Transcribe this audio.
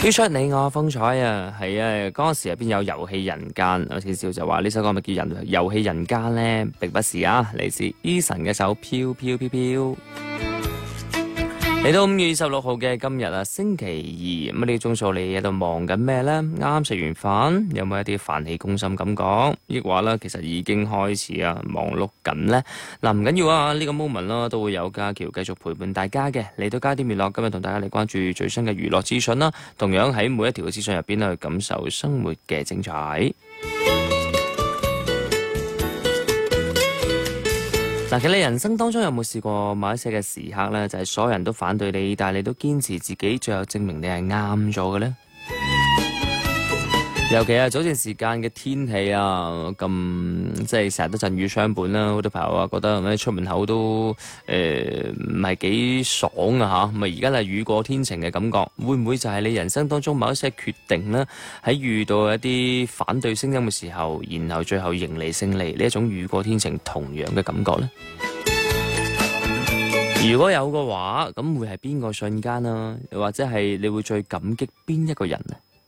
跳出你我風采啊，係啊，嗰陣時入邊有遊戲人間，有少少就話呢首歌咪叫遊戲人間呢？並不是啊，嚟自 Eason 嘅首飄飄飄飄。嚟到5月26號嘅今日啊，星期二，咁呢個鐘數你喺度忙緊咩呢？啱食完飯，有冇一啲飯氣攻心感覺？抑或啦，其實已經開始啊忙碌緊呢？嗱，唔緊要啊，呢個 moment 啦，都會有家喬繼續陪伴大家嘅。嚟到加點娛樂，今日同大家嚟關注最新嘅娛樂資訊啦。同樣喺每一條嘅資訊入邊去感受生活嘅精彩。嗱，其實你人生當中有冇試過某一些嘅時刻呢？就係所有人都反對你，但係你都堅持自己，最後證明你係啱咗嘅呢？尤其係早段時間嘅天氣啊，咁即係成日都陣雨相伴啦。好多朋友啊覺得出門口都唔係幾爽啊嚇。咁而家係雨過天晴嘅感覺，會唔會就係你人生當中某一些決定呢？喺遇到一啲反對聲音嘅時候，然後最後迎嚟勝利呢一種雨過天晴同樣嘅感覺呢？如果有嘅話，咁會係邊個瞬間啊？又或者係你會最感激邊一個人呢？